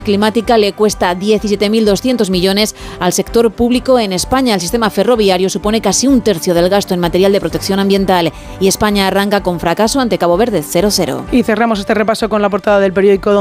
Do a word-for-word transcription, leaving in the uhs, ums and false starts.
climática le cuesta diecisiete mil doscientos millones al sector público en España. El sistema ferroviario supone casi un tercio del gasto en material de protección ambiental y España arranca con fracaso ante Cabo Verde cero cero. Y cerramos este repaso con la portada del periódico